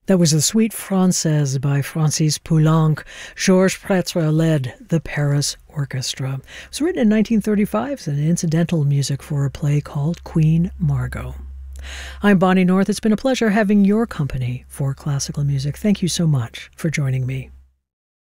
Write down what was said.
That was The Suite Française by Francis Poulenc. Georges Prêtre led the Paris Orchestra. It was written in 1935 as an incidental music for a play called Queen Margot. I'm Bonnie North. It's been a pleasure having your company for classical music. Thank you so much for joining me.